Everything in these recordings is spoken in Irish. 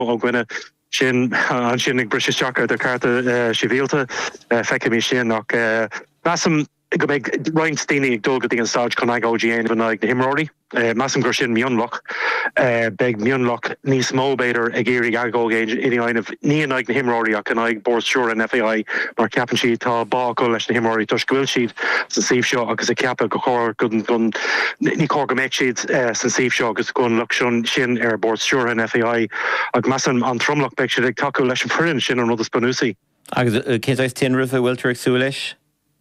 ó gine sin an sinnig brise Jackar de carta sivílte feice mí sin nach Massam go meg Reinsteine ag dulgad an stage con ag OGN van ag na himróí. Massam gur sin mionloch beg mionloch níos mó beidir ag géirí agógéin iníanamh níon ag na himróí ach an ag bord siúr an FAI mar ceapan siad tá bá go leis na himróí tus gohfuil siad san síomh seo agus a ceapa go chóir gon ní có go méid siad san síomh seo agus gon luch sin ar bord siúr an FAI ag massam an tromlach beg siad ag taú leis an frin sin an rud a spanúsaí. Agus céntáis tinrih a bhfuiltar ag súil leis?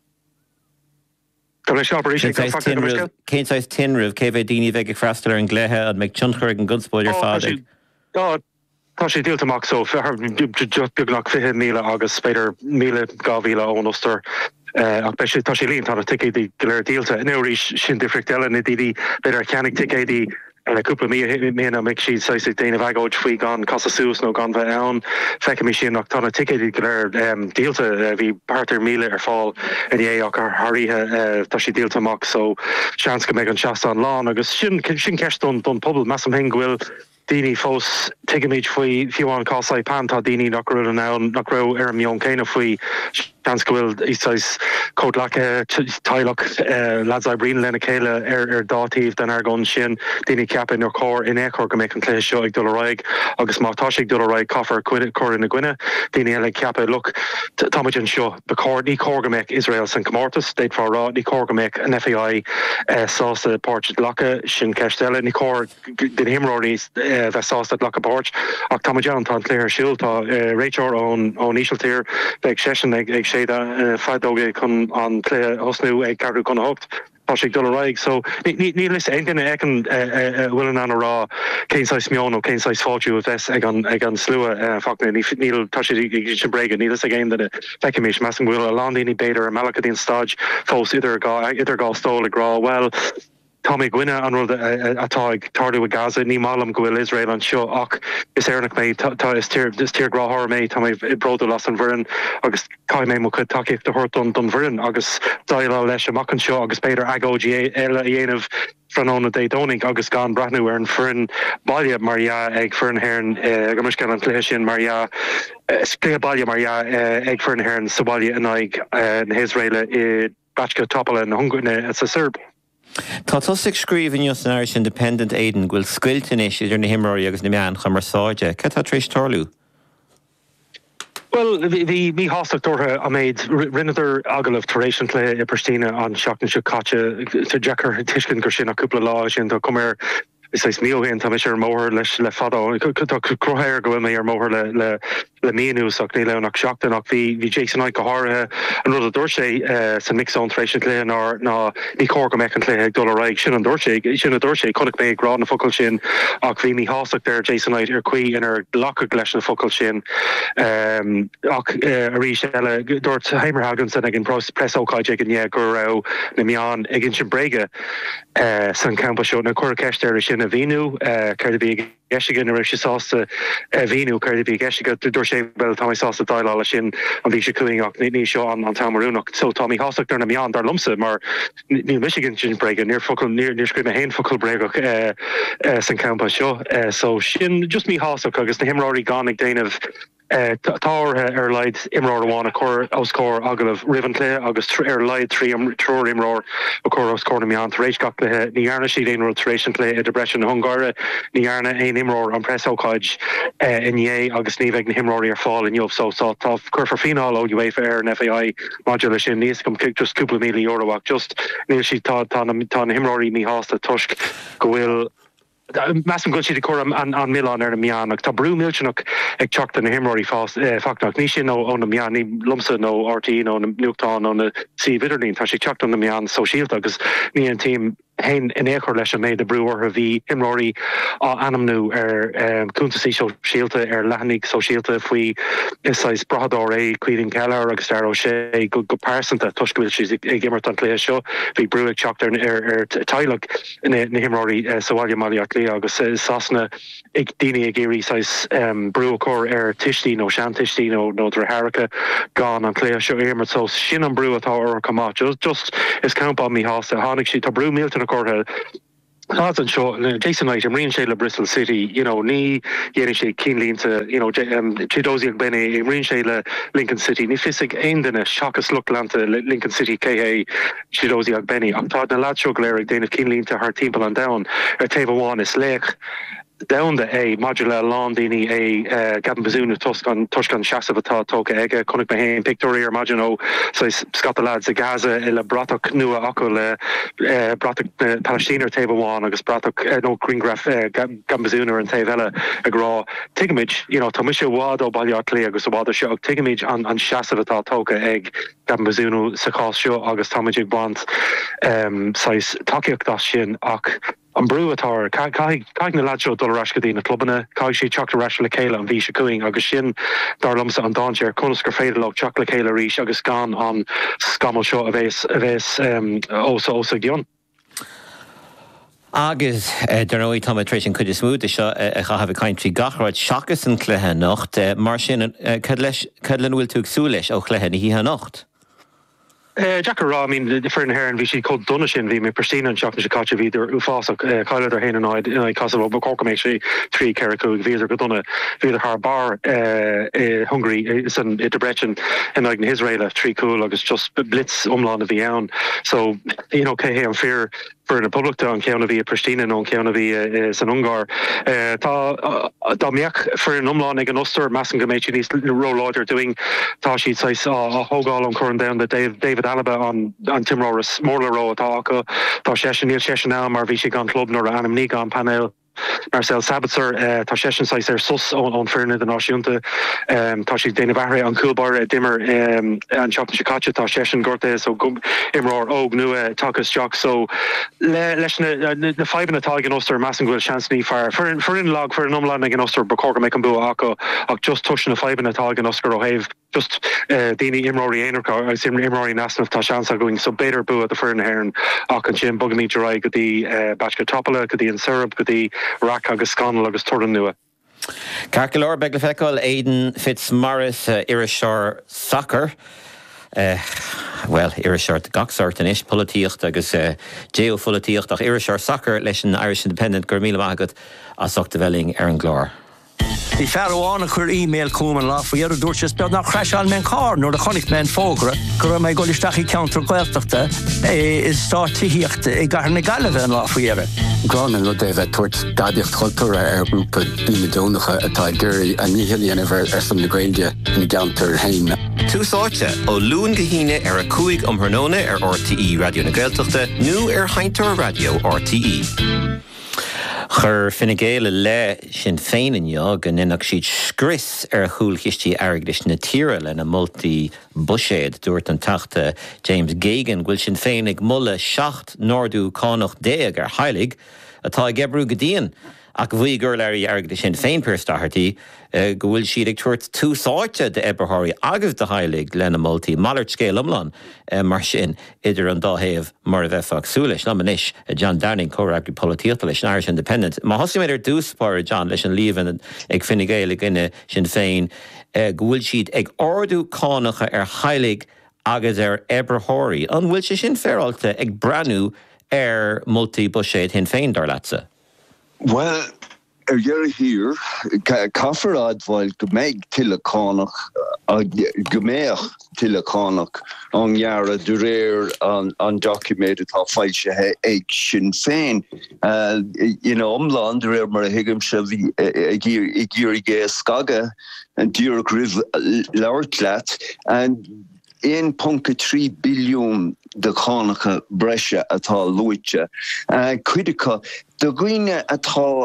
Céntáis tinrih cé bheith daoine bheith ag freistal ar an gléthe an meid tionchar ag an gudspóidir fád. Tá sé díaltamach so beagnach 50 míle agus spéidir 1,200 ón Ulster. Ach tá sé líon tá a ticéí go léir díalta. Nuirí sin difrichtile na daoine beidir ceannig ticéí cúpla mí a mic siad sa déanamh agóid faoi gan casa sús nó gan bheith ann feice mí sin nach tána ticéí go léir díalta bhí páirtar míle ar fáil in é ach ar tharíthe tá sé díaltamach so seans go méid an seasta an lán agus sin ceistún don pobl massam hen ghfuil Dini fós tiimiid faoi fiúán cásáid pantá daoine nach raibh an nach raibh ar mion céine faoi chans gohfuil ísáis códlacha tailech ladsa brín lena chéile ar dátíh den ar gon sin daoine ceapin ar cór in échor go méid an cléis seo ag dulraig agus mátáigh dulraig caafar cóir in na gcuine daoine eile ceapa look táid an seo be cór ní cógameic Israel san Comórtas déit fá rá ní cógameic an FAI sásta páirt lacha sin ceistile ní cór den himróí bheitsásta lacha páirt ach táid an tá léir siúil tá réiteir ón ísiltír beag sesin ag séda fadóge chun an lé hosnú ag carú chun hocht tá sé dulraig so ní lis einine ecin bhfuil an rá céáis mion ó céáis fáú a bheits ag an slua fana níl tá sé sin brega ní a géim de feiciméis me an bhfuil a landíní beidir a melachadín stage fós idir gá stóla grá well Tommy Gwynne an rud atá ag tardú a Gaza ní málam gohfuil Israel an seo ach is éarnach mé tá is tíorráthir mé tá mé broú las an bhrin agus cai mé mo chud takeíocht de thuirtún don bhrin agus daile leis amach an seo agus beidir agódí eile dhéanamh franóna dédónig agus gan brathnú ar an frin bailile Maria ag fernhéirn go mis gan an léis sin Maria sclé bailile Maria ag fernhéirn sa bailile in ag na Israele I bachca topala na Hungune sa Serb. Tá tosig scríomhann an Irish Independent éidean ghfuil scuiltanis idir na himróí agus na meán chamarsáide. Ce tá tréis tarlú? Well, hí hástachtútha a méid rinnear agalah taréis le I Pristina an seachna se caite sa Jackar tiiscin gur sin a cúpla lá sin tá cumir is míohéin tá sé mór leis le fadá crohéir go mé ar mór le míúach ní lenach seachtainach hí Jason go háthe an rud a dúir sé san mixán éis lé ná ní có go mechan lé ag dulraig sin an dúir sin a dúir sé chunig mé grá na focail sin ach bhí mí háach ar Jasonid ar chuí inar lacha leis na focail sin ach a rí eile dúirt heimmerhagan san ag an presóáid ag an gur ra na meán ag an sin breige san campa seo na chuir ceiste sin a víú chuir bhí geisigan a se sásta víú chuir bhí geisiga dúir sé bel tá sásta daile sin an bhí se cuiach ní seo an tamarúnach so tá háach na meán dar lumsa mar ní Michigan sin brega níor focail níorscrí a héin focail bregach san campa seo so sin just mí háach agus na himráí gánig déanamh táthe ar leid imráháin a chur oscór agalah rihanlé agus ar leid trúr imráir a chur oscór na meán rééis gach lethe níarna si éon rotation lé i de bresin Hungáire níarna aon imráir an presóáid inné agus níheith na himráí ar fáil in jobh so tá chur for fináil ó UEFA ar an FAI module sin níos gom just cúpla míle euroach just níl si tá na himráí ní hásta tusk go bhfuil Massam go si de chom an Milan ar na meán ach tá brú milteach ag teachta na himráí factach ní sin ó na meán ní lumsa nó RT nó na nuchtán ó na si vidirlín tá sé teachta na meán so síalta agus ní an tím hen in échor leis méid a breúir a bhí imróí á anamnú ar cúntaí síalta ar lehannig so síalta faoi isáis bradá é cuian ceile agus ar sé go pásanta tuiscuil si ag gimmart an lééis seo bhí breúigh teachtar ar taileach na himráí saháile maiach lé agus sasna ag daine ag géirí sais breúcór ar tití nó seantití nó drathacha gan an lééis seo émar so sin an breú atá ar cumá just is campa mí hásta hánig si tá brú mílta chotha Odds and show Jason Knight and Marine Shayla Bristol City, ni Yenishay keenly into, Chidozi Benny, Marine Shayla Lincoln City, ni Fisig Aindana, Shockus Lukland Lincoln City, KA Chidozi Benny. I'm thought the lad show Glaric, Dana keenly into her team and down, Table 1 is Lake. Down the A modular Londini a Gavin Bazuna Tuscan Shasavata Toka Ega Conic Bahain Pictoria Magino so Scott the lads a Gaza illa Bratok Nua Akul Bratok Palestine Table 1 August Bratok no Greengraph Gavin Bazuna and Tavella Agra Tigamage Tomisha Wado Balyatli August Wado Show Tigamage on Shasavata Toka Egg Gavin Bazuna Sakos Show August Tomajig Bond size Tokiok Dashin Ak an breúatar caiig na ladseo dul rascadí na clubbanna caiig sé teachta rasla céile an bhí se cuing agus sin dar lumsa an dáir conas gur féidir le teach le céile rís agus gan an scamal seo a bheits ósa gion. Agus der nóí tomatration chuidir smúd seo a chahabh caiintrí gachráid seachas an cluthe nocht mar sin cedlan bhfuil tú agsú leis ó chluithe na híthe nocht. Jack Ra, I mean, the different hair and Vichy called Dunishin, me Pristine and Chuck Shikacha Vider, Ufasa, Kyler or Hain and I Kosovo, Bokorka actually 3 Karaku, Vider Goduna, Vider Harbar, Hungary, it's an Itebrechen, and like Israel, 3 cool, like it's just Blitz, Umlan of Vian. So, Kay and Fear. For the public down Keanu via Pristina non Keanu via San Ungar. Damiak for an umlan again Oster Massingamage these roll order doing Tashi size a Hogal on current down the David Alaba on Tim Roris Morla Row Taka Tashesh Neil Sheshanal Marvishi Club nor Anam Nigan Panel. Marcel Sabitzer, Tashesh size their sus on Ferna the Nashunta, Tashi Dana Bahre on Coolbar Dimmer and Chop Shikacha Tashesh Gorte so Imror Og Nu Takas Jock so the 5 in a tag in Oster Massingwell Chancey fire for in log for an umland again Oster Bacorka Mekambu Ako just touching the 5 in a tag in Oscar O'Have just Dini Imrory Enerka I see Imrory Nasan of Tashansa going so better boo at the Fern Heron Akan Jim Bugami Jirai could the Bachka Topola could the in syrup could the Rack agus Scanal agus Turan nua. Carcalor Beglefecal Aidan Fitzmaurice Irishar Soccer. Well, Irishar Goxart and Ish Politicht agus Geo Politicht ach Irishar Soccer leis an Irish Independent Gurmila Magat a Soctavelling Aaron Glor. I ferroána chur email cúman lá fa dhéar dúirt is beag nach chreiseáil men cá nó de chonig men fógra gur mé golisteach I counter gweilteachta is státííocht I gar na galibh an lá fa dhéar. Grána nó David tuairt gadiacht cultúra grúpa dúnadónacha atá gurí a níhilíana bhar san na Gaeilge na geantar hain. Túsáte ó lún go híine a cuaig Hrnóna RTE Radio na Gaeltachta nó Haintear Radio RTE. Chur finnigéile le sin féin inniu gan inach siad scris chúlchistí airglis na tíre le na multi buséad dúirt an tachta James Gagan bhfuil sin féin ag mulla 7 nórdú cánach déag heilig atá gebrú go dtíon ach bhuí gur leirí airglis sin féin peirstahartí go bhfuil siad ag tuairt túsáte de Eberhari agus de heilig le na multi mallart scéal umlan mar sin idir an dáhéamh mar a bheith agsú leis ná manis John Downing córaigh políochta leis an Irish Independent. Má thosaí méidir dúspáir John leis an líomhan ag finnigéile gine sin féin go bhfuil siad ag ordú cánacha heilig agus Eberhari an bhfuil sé sin fearálta ag breanú multi buséad hin féin dar latsa. Well, you're here. Kaffer advail gmeig tilacánach gmeach tilacánach an yara duréir an documented tá failte ag sin féin. Umland duréir mar a higam se gíri gé skaga an dúrach rih leirtlat and 1.3 billiún de cánacha breise atá luite. Cuidica do gine atá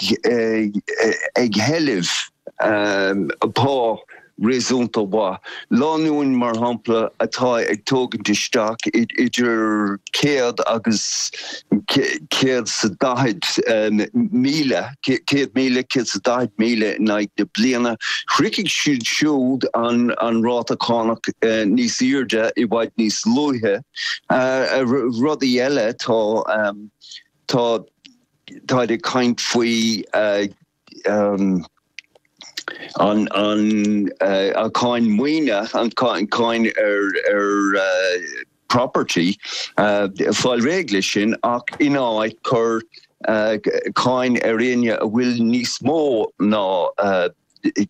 ag helih pá réúnta bha. Láúin mar hampla atá ag tógan isteach idir céad agus céad sa dahid míle, céad míle, céad sa dahid míle naig de bliana. Chrickig siúd siúd an ráta cánach níos irde I bhaid níos luithe. Rudí eile tá de kaint faoi an a kain muine an kain property fáil régle sin ach in áid chur Cain Arena will níos mó ná